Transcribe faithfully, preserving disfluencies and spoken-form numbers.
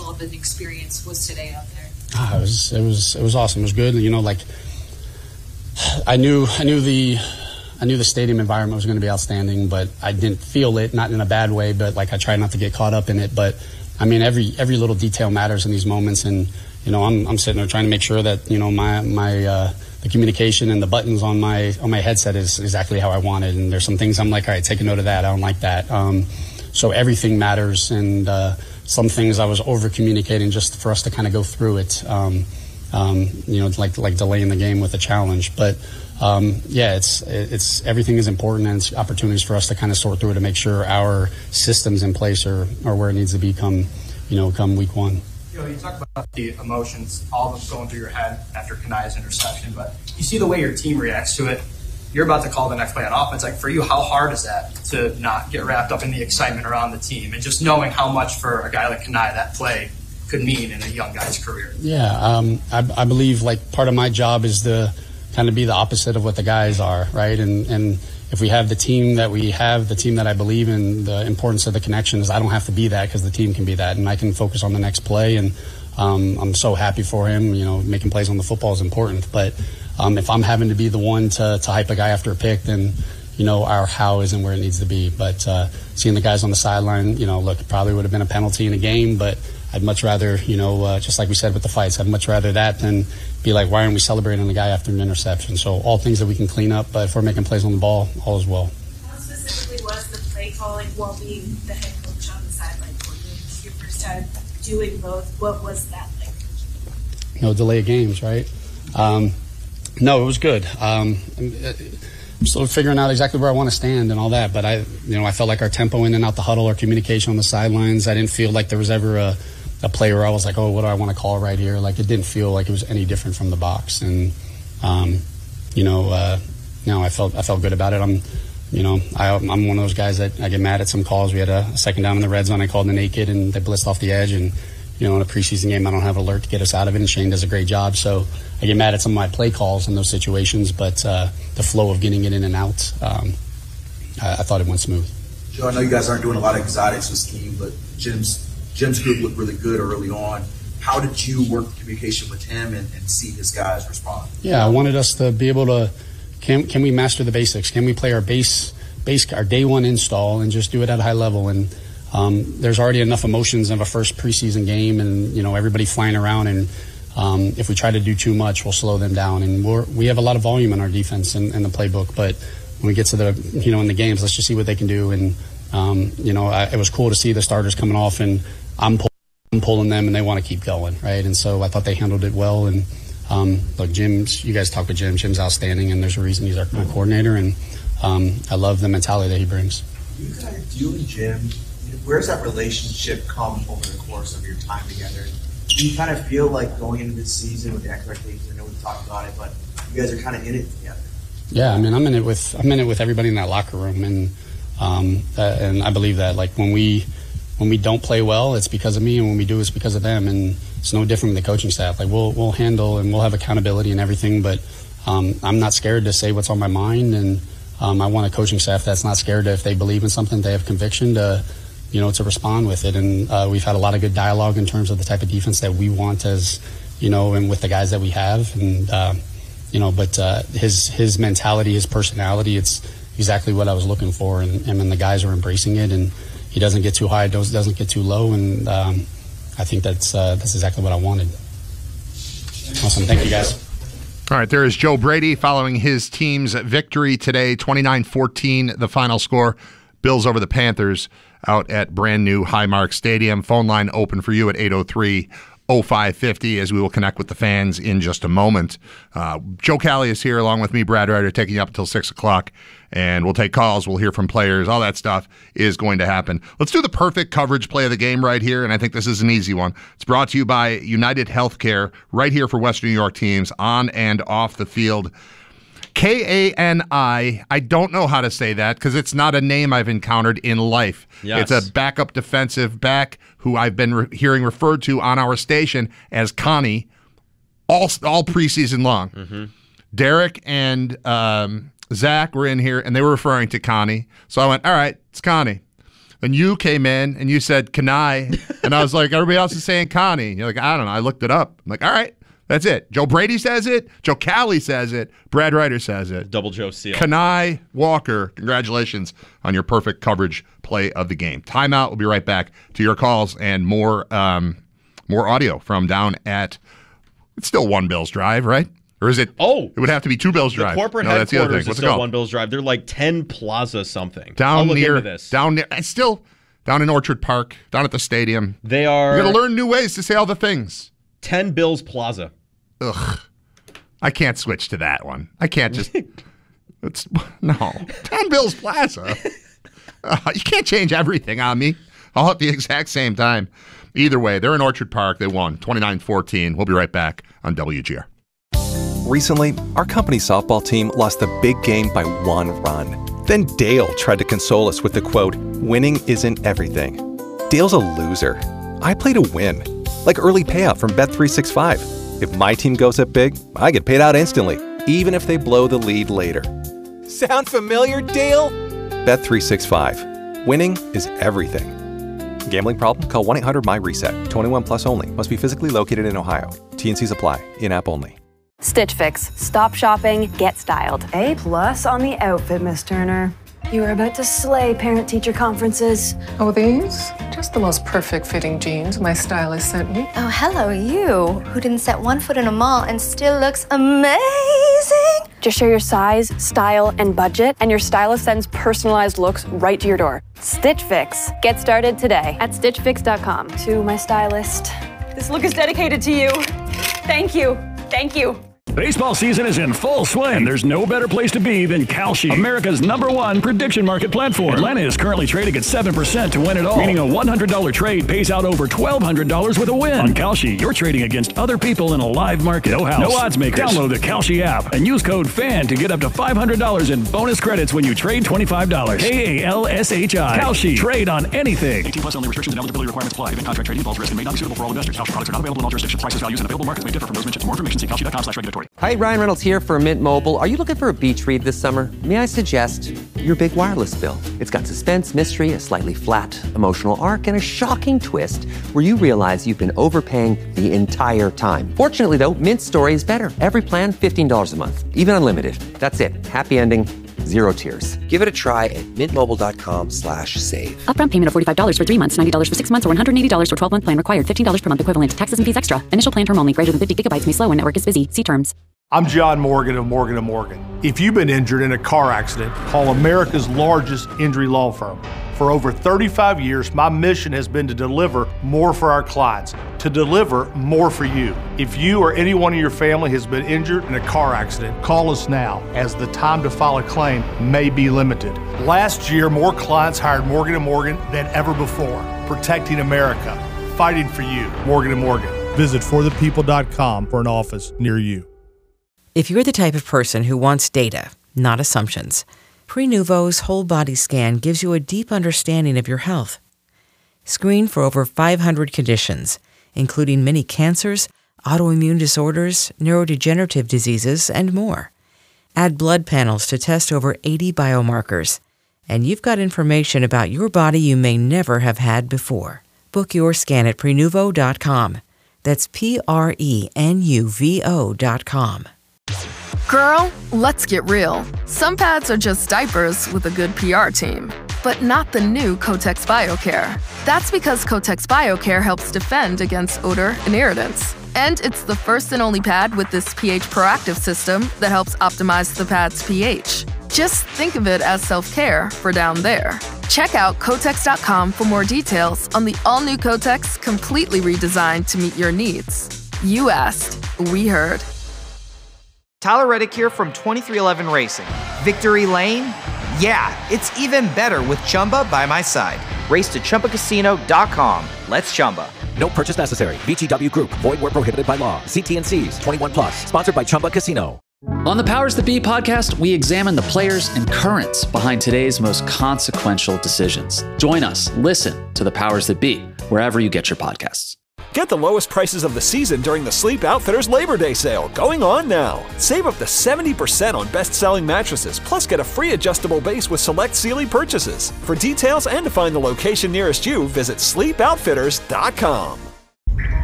level of an experience was today out there? Ah, it was it was it was awesome. It was good. You know, like I knew I knew the I knew the stadium environment was going to be outstanding, but I didn't feel it, not in a bad way, but like I tried not to get caught up in it. But I mean, every every little detail matters in these moments, and you know, I'm I'm sitting there trying to make sure that you know my my uh, the communication and the buttons on my on my headset is exactly how I wanted. And there's some things I'm like, all right, take a note of that. I don't like that. Um, so everything matters, and uh, some things I was over communicating just for us to kind of go through it. Um, um, you know, like like delaying the game with a challenge, but. Um, yeah, it's it's everything is important, and it's opportunities for us to kind of sort through it to make sure our systems in place are, are where it needs to be come, you know, come week one. You know, you talk about the emotions, all of them going through your head after Kanai's interception, but you see the way your team reacts to it. You're about to call the next play on offense. Like for you, how hard is that to not get wrapped up in the excitement around the team and just knowing how much for a guy like Kanai that play could mean in a young guy's career? Yeah, um, I, I believe like part of my job is the kind of be the opposite of what the guys are, right? And and if we have the team that we have, the team that I believe in, the importance of the connections, I don't have to be that because the team can be that, and I can focus on the next play. And um, I'm so happy for him. You know, making plays on the football is important, but um, if I'm having to be the one to, to hype a guy after a pick, then you know our how isn't where it needs to be. But uh, seeing the guys on the sideline, you know, look, it probably would have been a penalty in a game, but I'd much rather, you know, uh, just like we said with the fights, I'd much rather that than be like, why aren't we celebrating the guy after an interception? So all things that we can clean up, but if we're making plays on the ball, all is well. How specifically was the play calling while being the head coach on the sideline for you? This is your first time doing both. What was that like? No delay of games, right? Um, no, it was good. Um, I'm still figuring out exactly where I want to stand and all that, but I, you know, I felt like our tempo in and out the huddle, our communication on the sidelines, I didn't feel like there was ever a a play where I was like, oh, what do I want to call right here? Like, it didn't feel like it was any different from the box. And, um, you know, uh, no, I felt I felt good about it. I'm, you know, I, I'm one of those guys that I get mad at some calls. We had a, a second down in the red zone. I called the naked, and they blitzed off the edge. And, you know, in a preseason game, I don't have an alert to get us out of it, and Shane does a great job. So I get mad at some of my play calls in those situations, but uh, the flow of getting it in and out, um, I, I thought it went smooth. Joe, I know you guys aren't doing a lot of exotics with scheme, but Jim's Jim's group looked really good early on. How did you work the communication with him and, and see his guys respond? Yeah, I wanted us to be able to, can can we master the basics? Can we play our base, base our day one install and just do it at a high level? And um, there's already enough emotions of a first preseason game, and you know everybody flying around. And um, if we try to do too much, we'll slow them down. And we're, we have a lot of volume in our defense and in the playbook, but when we get to the you know in the games, let's just see what they can do. And um, you know I, it was cool to see the starters coming off, and I'm, pull, I'm pulling them, and they want to keep going, right? And so I thought they handled it well. And um, look, Jim's, you guys talk with Jim. Jim's outstanding, and there's a reason he's our my coordinator, and um, I love the mentality that he brings. You guys, you and Jim, where's that relationship come over the course of your time together? Do you kind of feel like going into this season with the expectations? I know we've talked about it, but you guys are kind of in it together. Yeah, I mean, I'm in it with I'm in it with everybody in that locker room, and um, uh, and I believe that. Like when we. When we don't play well, it's because of me, and when we do, it's because of them. And it's no different with the coaching staff. Like we'll we'll handle and we'll have accountability and everything, but um, I'm not scared to say what's on my mind. And um, I want a coaching staff that's not scared to, if they believe in something, they have conviction to, you know, to respond with it. And uh, we've had a lot of good dialogue in terms of the type of defense that we want, as you know, and with the guys that we have. And uh, you know, but uh, his his mentality, his personality, it's exactly what I was looking for, and, and the guys are embracing it. And he doesn't get too high, doesn't get too low, and um, I think that's uh, that's exactly what I wanted. Awesome. Thank you, guys. All right, there is Joe Brady following his team's victory today, twenty-nine fourteen, the final score. Bills over the Panthers out at brand new Highmark Stadium. Phone line open for you at eight oh three, oh five five oh, as we will connect with the fans in just a moment. Uh, Joe Cali is here along with me, Brad Ryder, taking you up until six o'clock. And we'll take calls, we'll hear from players, all that stuff is going to happen. Let's do the perfect coverage play of the game right here, and I think this is an easy one. It's brought to you by United Healthcare, right here for Western New York teams, on and off the field. K A N I, I don't know how to say that because it's not a name I've encountered in life. Yes. It's a backup defensive back who I've been re- hearing referred to on our station as Connie all, all preseason long. Mm-hmm. Derek and um, Zach were in here, and they were referring to Connie. So I went, all right, it's Connie. And you came in and you said Kanai, and I was like, everybody else is saying Connie. And you're like, I don't know. I looked it up. I'm like, all right, that's it. Joe Brady says it. Joe Cali says it. Brad Ryder says it. Double Joe seal. Kanai Walker, congratulations on your perfect coverage play of the game. Timeout. We'll be right back to your calls and more um, more audio from down at, it's still One Bills Drive, right? Or is it? Oh, it would have to be Two Bills the Drive. The corporate no, that's the other headquarters thing. What's is it still called? One Bills Drive. They're like ten Plaza something. Down I'll look near, into this. down near, it's still down in Orchard Park, down at the stadium. They are. You got to learn new ways to say all the things. ten Bills Plaza. Ugh, I can't switch to that one. I can't just. It's no ten Bills Plaza. Uh, you can't change everything on me all at the exact same time. Either way, they're in Orchard Park. They won twenty-nine fourteen. We'll be right back on W G R. Recently, our company softball team lost the big game by one run. Then Dale tried to console us with the quote, "Winning isn't everything." Dale's a loser. I play to win. Like early payout from Bet three sixty-five. If my team goes up big, I get paid out instantly, even if they blow the lead later. Sound familiar, Dale? Bet three sixty-five. Winning is everything. Gambling problem? Call one eight hundred my reset. twenty-one plus only. Must be physically located in Ohio. T N Cs apply. In-app only. Stitch Fix. Stop shopping, get styled. A plus on the outfit, Miss Turner. You are about to slay parent-teacher conferences. Oh, these? Just the most perfect fitting jeans my stylist sent me. Oh, hello, you, who didn't set one foot in a mall and still looks amazing. Just share your size, style, and budget, and your stylist sends personalized looks right to your door. Stitch Fix. Get started today at stitch fix dot com. To my stylist, this look is dedicated to you. Thank you. Thank you. Baseball season is in full swing, and there's no better place to be than Kalshi, America's number one prediction market platform. Atlanta is currently trading at seven percent to win it all, meaning a one hundred dollars trade pays out over twelve hundred dollars with a win. On Kalshi, you're trading against other people in a live market. No house, no odds makers. Download the Kalshi app and use code FAN to get up to five hundred dollars in bonus credits when you trade twenty-five dollars. K A L S H I. Kalshi. Trade on anything. eighteen plus only. Restrictions and eligibility requirements apply. Event contract trading involves risk and may not be suitable for all investors. Kalshi products are not available in all jurisdictions. Prices, values, and available markets may differ from those mentioned. For more information, see kalshi dot com slash regulatory. Hi, Ryan Reynolds here for Mint Mobile. Are you looking for a beach read this summer? May I suggest your big wireless bill? It's got suspense, mystery, a slightly flat emotional arc, and a shocking twist where you realize you've been overpaying the entire time. Fortunately, though, Mint's story is better. Every plan, fifteen dollars a month, even unlimited. That's it. Happy ending. Zero tears. Give it a try at mintmobile.com slash save. Upfront payment of forty-five dollars for three months, ninety dollars for six months, or one hundred eighty dollars for twelve-month plan required. fifteen dollars per month equivalent. Taxes and fees extra. Initial plan term only. Greater than fifty gigabytes may slow when network is busy. See terms. I'm John Morgan of Morgan and Morgan. If you've been injured in a car accident, call America's largest injury law firm. For over thirty-five years, my mission has been to deliver more for our clients, to deliver more for you. If you or anyone in your family has been injured in a car accident, call us now, as the time to file a claim may be limited. Last year, more clients hired Morgan and Morgan than ever before, protecting America, fighting for you. Morgan and Morgan. Visit for the people dot com for an office near you. If you're the type of person who wants data, not assumptions, Prenuvo's whole body scan gives you a deep understanding of your health. Screen for over five hundred conditions, including many cancers, autoimmune disorders, neurodegenerative diseases, and more. Add blood panels to test over eighty biomarkers, and you've got information about your body you may never have had before. Book your scan at Prenuvo dot com. That's P R E N U V O dot com. Girl, let's get real. Some pads are just diapers with a good P R team, but not the new Kotex BioCare. That's because Kotex BioCare helps defend against odor and irritants. And it's the first and only pad with this pH proactive system that helps optimize the pad's pH. Just think of it as self-care for down there. Check out Kotex dot com for more details on the all-new Kotex, completely redesigned to meet your needs. You asked, we heard. Tyler Reddick here from twenty-three eleven Racing. Victory Lane? Yeah, it's even better with Chumba by my side. Race to Chumba Casino dot com. Let's Chumba. No purchase necessary. V G W Group. Void where prohibited by law. See T N Cs. twenty-one plus. Sponsored by Chumba Casino. On the Powers That Be podcast, we examine the players and currents behind today's most consequential decisions. Join us. Listen to the Powers That Be wherever you get your podcasts. Get the lowest prices of the season during the Sleep Outfitters Labor Day sale, going on now. Save up to seventy percent on best-selling mattresses, plus get a free adjustable base with select Sealy purchases. For details and to find the location nearest you, visit sleep outfitters dot com.